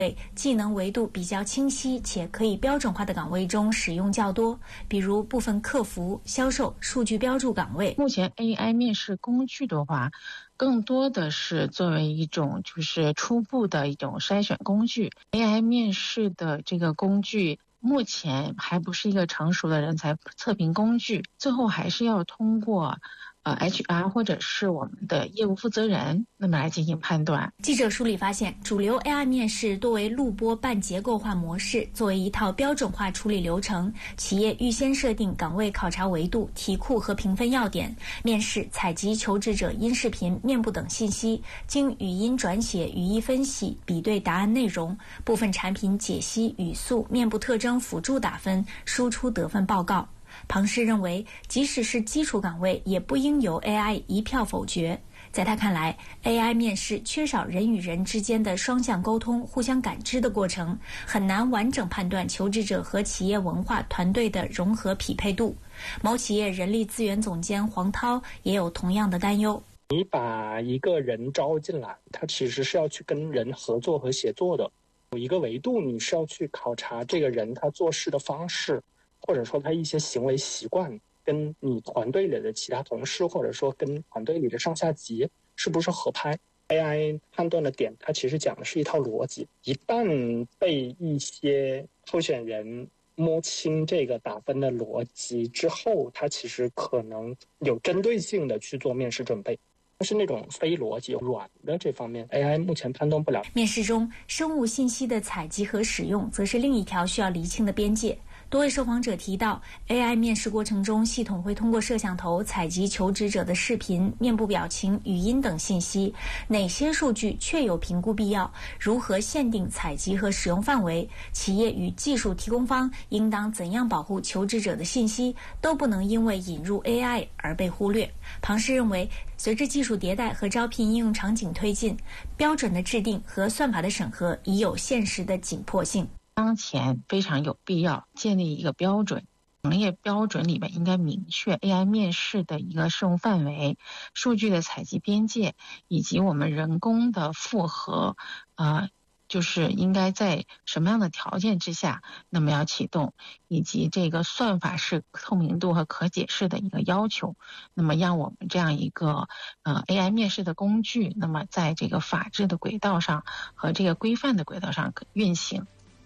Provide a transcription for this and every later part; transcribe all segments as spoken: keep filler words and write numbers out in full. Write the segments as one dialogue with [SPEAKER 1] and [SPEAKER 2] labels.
[SPEAKER 1] 技能维度比较清晰且可以标准化的岗位中使用较多，比如部分客服、销售、数据标注岗位。
[SPEAKER 2] 目前 A I 面试工具的话，更多的是作为一种就是初步的一种筛选工具。A I 面试的这个工具目前还不是一个成熟的人才测评工具，最后还是要通过呃 H R 或者是我们的业务负责人那么来进行判断。
[SPEAKER 1] 记者梳理发现，主流 A I 面试多为录播半结构化模式，作为一套标准化处理流程，企业预先设定岗位考察维度、题库和评分要点，面试采集求职者音视频、面部等信息，经语音转写、语义分析，比对答案内容，部分产品解析、语速、面部特征辅助打分，输出得分报告。庞氏认为，即使是基础岗位，也不应由 A I 一票否决。在他看来 ，A I 面试缺少人与人之间的双向沟通、互相感知的过程，很难完整判断求职者和企业文化团队的融合匹配度。某企业人力资源总监黄涛也有同样的担忧。
[SPEAKER 3] 你把一个人招进来，他其实是要去跟人合作和协作的。有一个维度，你是要去考察这个人他做事的方式，或者说他一些行为习惯，跟你团队里的其他同事，或者说跟团队里的上下级是不是合拍。 A I 判断的点，它其实讲的是一套逻辑。一旦被一些候选人摸清这个打分的逻辑之后，它其实可能有针对性的去做面试准备。但是那种非逻辑软的这方面 A I 目前判断不了。
[SPEAKER 1] 面试中生物信息的采集和使用则是另一条需要厘清的边界。多位受访者提到 A I 面试过程中，系统会通过摄像头采集求职者的视频、面部表情、语音等信息，哪些数据确有评估必要，如何限定采集和使用范围，企业与技术提供方应当怎样保护求职者的信息，都不能因为引入 A I 而被忽略。庞氏认为，随着技术迭代和招聘应用场景推进，标准的制定和算法的审核已有现实的紧迫性。
[SPEAKER 2] 当前非常有必要建立一个标准，行业标准里面应该明确 A I 面试的一个适用范围、数据的采集边界，以及我们人工的复核，呃，就是应该在什么样的条件之下，那么要启动，以及这个算法是透明度和可解释的一个要求，那么让我们这样一个呃 A I 面试的工具，那么在这个法治的轨道上和这个规范的轨道上运行。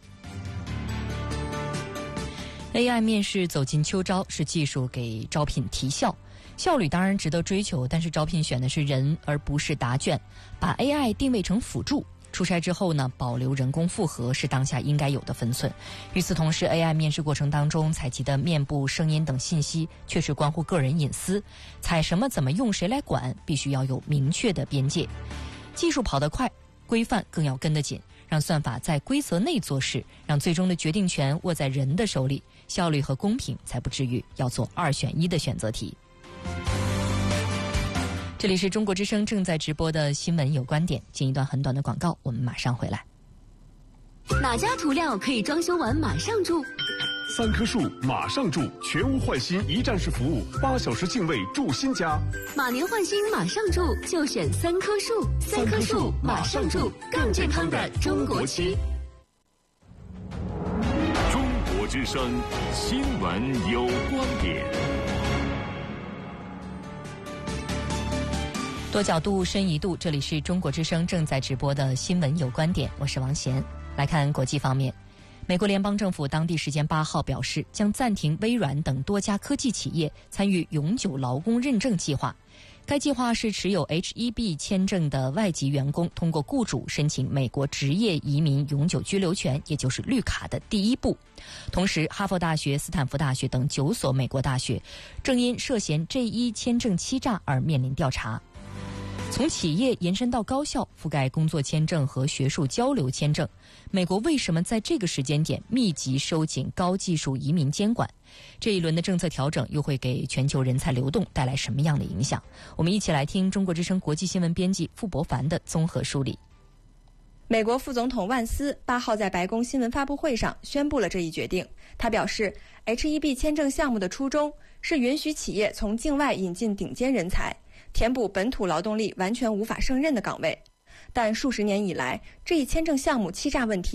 [SPEAKER 4] A I 面试走进秋招，是技术给招聘提效，效率当然值得追求，但是招聘选的是人而不是答卷，把 A I 定位成辅助。出差之后呢，保留人工复核是当下应该有的分寸。与此同时 A I 面试过程当中采集的面部、声音等信息确实关乎个人隐私，采什么怎么用谁来管，必须要有明确的边界。技术跑得快，规范更要跟得紧，让算法在规则内做事，让最终的决定权握在人的手里，效率和公平才不至于要做二选一的选择题。这里是中国之声正在直播的新闻有观点，进一段很短的广告，我们马上回来。
[SPEAKER 5] 哪家涂料可以装修完马上住？
[SPEAKER 6] 三棵树马上住，全屋换新一站式服务，八小时净位住新家。
[SPEAKER 5] 马年换新马上住，就选三棵树。三棵树马上住，更健康的中国区。
[SPEAKER 6] 中国之声新闻有观点。
[SPEAKER 4] 多角度深一度，这里是中国之声正在直播的新闻有观点，我是王贤。来看国际方面，美国联邦政府当地时间八号表示，将暂停微软等多家科技企业参与永久劳工认证计划。该计划是持有 H 一 B 签证的外籍员工通过雇主申请美国职业移民永久居留权，也就是绿卡的第一步。同时，哈佛大学、斯坦福大学等九所美国大学正因涉嫌 J 一 签证欺诈而面临调查。从企业延伸到高校，覆盖工作签证和学术交流签证，美国为什么在这个时间点密集收紧高技术移民监管？这一轮的政策调整又会给全球人才流动带来什么样的影响？我们一起来听中国之声国际新闻编辑傅博凡的综合梳理。
[SPEAKER 7] 美国副总统万斯八号在白宫新闻发布会上宣布了这一决定。他表示 H 一 B 签证项目的初衷是允许企业从境外引进顶尖人才，填补本土劳动力完全无法胜任的岗位。 但数十年以来，这一签证项目欺诈问题